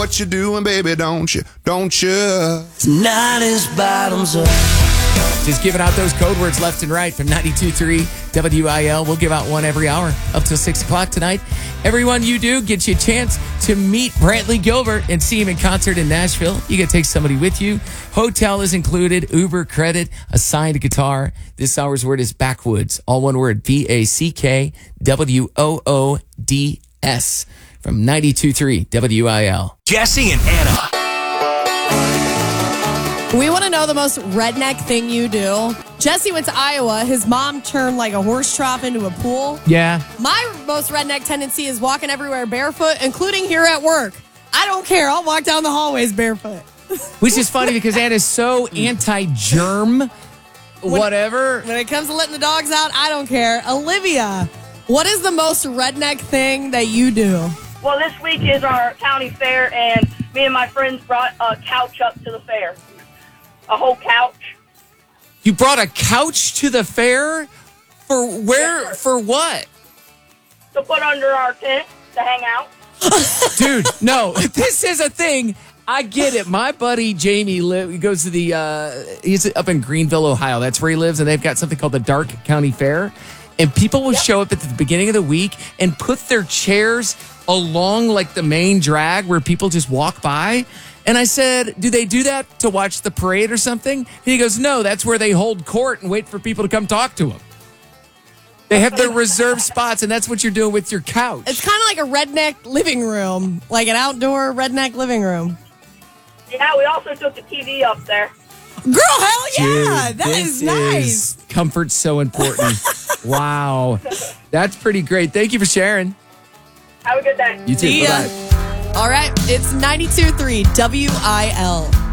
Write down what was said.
what you're doing, baby, don't you? Don't you? Tonight is bottoms up. Just giving out those code words left and right from 92.3 WIL. We'll give out one every hour up till 6 o'clock tonight. Everyone you do gets you a chance to meet Brantley Gilbert and see him in concert in Nashville. You can take somebody with you. Hotel is included, Uber credit, a signed guitar. This hour's word is backwoods. All one word, BACKWOODS from 92.3 WIL. Jesse and Anna. We want to know the most redneck thing you do. Jesse went to Iowa. His mom turned like a horse trough into a pool. Yeah. My most redneck tendency is walking everywhere barefoot, including here at work. I don't care. I'll walk down the hallways barefoot. Which is funny because Anna's so anti-germ, whatever. When it comes to letting the dogs out, I don't care. Olivia, what is the most redneck thing that you do? Well, this week is our county fair, and me and my friends brought a couch up to the fair. A whole couch. You brought a couch to the fair? For where? Yes, for what? To put under our tent to hang out. Dude, no. This is a thing. I get it. My buddy Jamie he goes to he's up in Greenville, Ohio. That's where he lives, and they've got something called the Dark County Fair. And people will show up at the beginning of the week and put their chairs along like the main drag where people just walk by. And I said, do they do that to watch the parade or something? And he goes, no, that's where they hold court and wait for people to come talk to them. They have their reserved spots, and that's what you're doing with your couch. It's kind of like a redneck living room, like an outdoor redneck living room. Yeah, we also took the TV up there. Girl, hell yeah. Dude, that is nice. Comfort's so important. Wow. That's pretty great. Thank you for sharing. Have a good day. You too. See ya. Bye-bye. All right, it's 92.3 WIL.